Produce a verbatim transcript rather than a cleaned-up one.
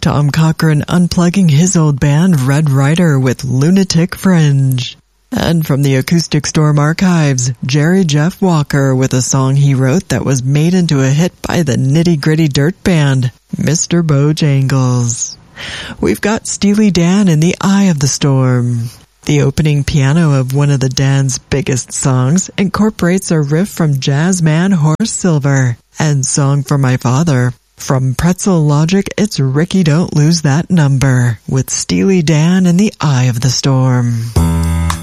Tom Cochrane unplugging his old band Red Rider with Lunatic Fringe. And from the Acoustic Storm archives, Jerry Jeff Walker with a song he wrote that was made into a hit by the Nitty Gritty Dirt Band, Mister Bojangles. We've got Steely Dan in the Eye of the Storm. The opening piano of one of the Dan's biggest songs incorporates a riff from jazzman Horace Silver and Song for My Father. From Pretzel Logic, it's Ricky Don't Lose That Number with Steely Dan in the Eye of the Storm.